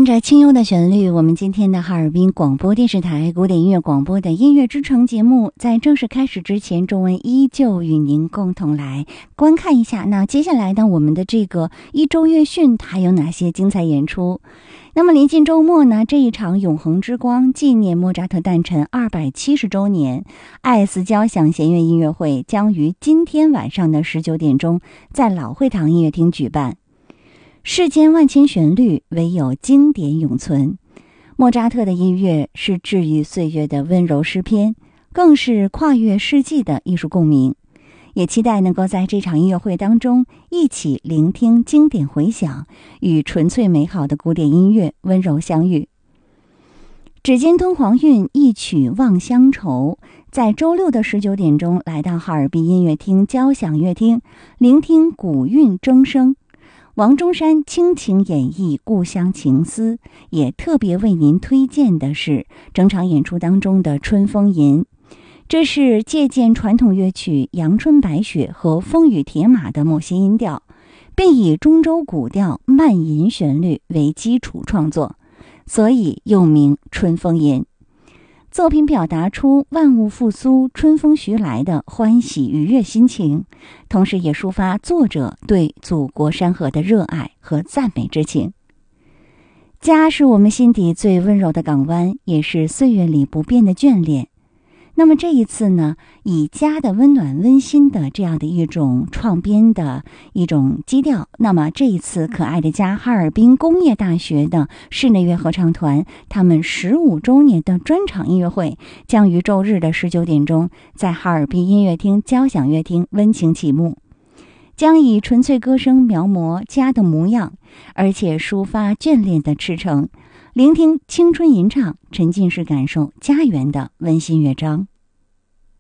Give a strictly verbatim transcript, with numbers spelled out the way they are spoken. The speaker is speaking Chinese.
伴着轻悠的旋律，我们今天的哈尔滨广播电视台古典音乐广播的音乐之城节目在正式开始之前，中文依旧与您共同来观看一下，那接下来呢，我们的这个一周乐讯还有哪些精彩演出。那么临近周末呢，这一场永恒之光纪念莫扎特诞辰二百七十周年艾斯交响弦乐音乐会将于今天晚上的十九点钟在老会堂音乐厅举办。世间万千旋律，唯有经典永存。莫扎特的音乐是治愈岁月的温柔诗篇，更是跨越世纪的艺术共鸣。也期待能够在这场音乐会当中一起聆听经典回响，与纯粹美好的古典音乐温柔相遇。指尖敦煌韵，一曲望乡愁，在周六的十九点钟来到哈尔滨音乐厅交响乐厅，聆听古韵筝声。王中山倾情演绎故乡情思，也特别为您推荐的是整场演出当中的春风吟。这是借鉴传统乐曲阳春白雪和风雨铁马的某些音调，并以中州古调慢吟旋律为基础创作，所以又名春风吟。作品表达出万物复苏、春风徐来的欢喜愉悦心情，同时也抒发作者对祖国山河的热爱和赞美之情。家是我们心底最温柔的港湾，也是岁月里不变的眷恋。那么这一次呢，以家的温暖温馨的这样的一种创编的一种基调，那么这一次可爱的家哈尔滨工业大学的室内乐合唱团他们十五周年的专场音乐会将于周日的十九点钟在哈尔滨音乐厅交响乐厅温情启幕，将以纯粹歌声描摹家的模样，而且抒发眷恋的赤诚，聆听青春吟唱，沉浸式感受家园的温馨乐章。